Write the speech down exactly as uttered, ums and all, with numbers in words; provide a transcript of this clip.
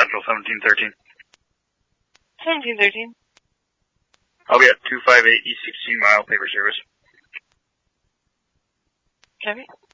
Central, seventeen thirteen. seventeen thirteen. I'll be at two five eight East sixteen mile paper service. Copy.